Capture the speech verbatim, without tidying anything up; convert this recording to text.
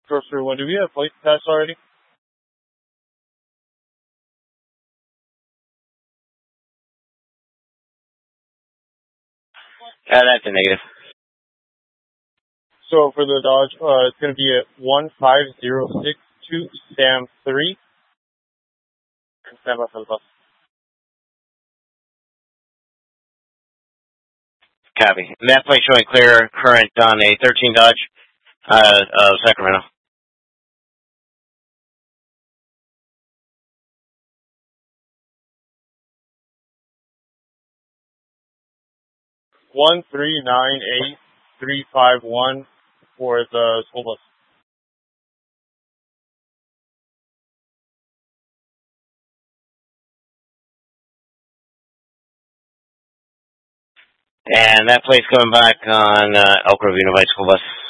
Grocery one, do we have plate test already? Uh, that's a negative. So for the Dodge, uh, it's going to be at one five zero six two Sam three. Stand by for the bus. Copy. Map plate showing clear current on a thirteen Dodge, uh, uh, Sacramento. One three nine eight three five one for the school bus. And that plate's coming back on uh, Elk Grove Unified School Bus.